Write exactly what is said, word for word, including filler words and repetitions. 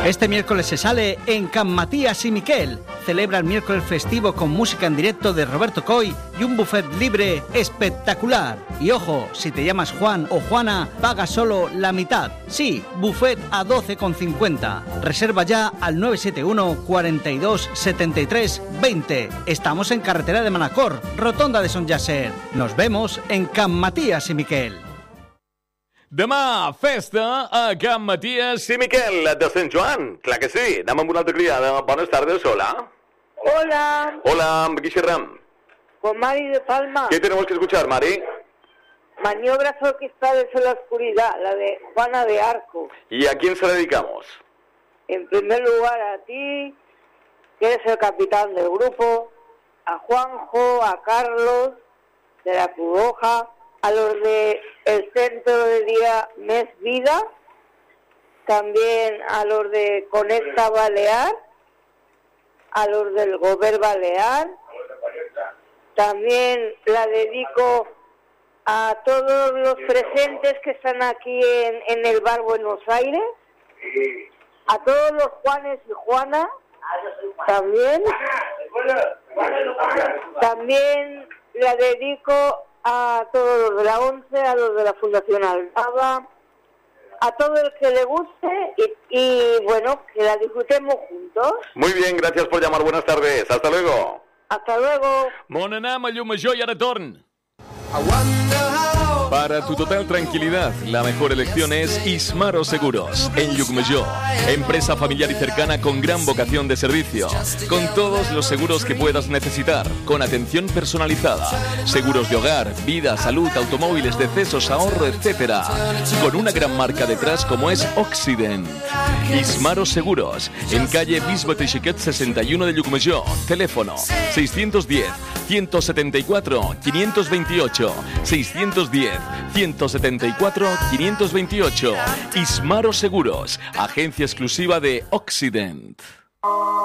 Este miércoles se sale en Can Matías y Miquel. Celebra el miércoles festivo con música en directo de Roberto Coy y un buffet libre espectacular. Y ojo, si te llamas Juan o Juana, paga solo la mitad. Sí, buffet a doce con cincuenta. Reserva ya al nueve siete uno, cuarenta y dos, setenta y tres, veinte. Estamos en carretera de Manacor, rotonda de Son Yasser. Nos vemos en Can Matías y Miquel. Demà, festa a Can Matías i Miquel de Sant Joan. Clar que sí. Anem amb una altra criada. Buenas tardes, hola. Hola. Hola, ¿amb qui xerram? Con Mari de Palma. ¿Qué tenemos que escuchar, Mari? Maniobras orquestales en la oscuridad, la de Juana de Arco. ¿Y a quién se la dedicamos? En primer lugar a ti, que eres el capitán del grupo, a Juanjo, a Carlos, de la Cruz Roja, a los de el Centro de Día Mes Vida, también a los de Conecta Balear, a los del Gober Balear, también la dedico a todos los presentes que están aquí en, en el bar Buenos Aires, a todos los Juanes y Juanas, también, también la dedico a todos los de la ONCE, a los de la Fundación Aldaba, a todo el que le guste y, y bueno, que la disfrutemos juntos. Muy bien, gracias por llamar, buenas tardes, hasta luego. Hasta luego. Mon anem a Llumajor i ara torn. Para tu total tranquilidad, la mejor elección es Ismaro Seguros, en Llucmajor. Empresa familiar y cercana con gran vocación de servicio, con todos los seguros que puedas necesitar, con atención personalizada, seguros de hogar, vida, salud, automóviles, decesos, ahorro, etcétera. Con una gran marca detrás como es Occident. Ismaro Seguros, en calle Bisbe Teixequet sesenta y uno de Llucmajor. Teléfono seiscientos diez, ciento setenta y cuatro, quinientos veintiocho, seiscientos diez, ciento setenta y cuatro, quinientos veintiocho. Ismaro Seguros, agencia exclusiva de Occident.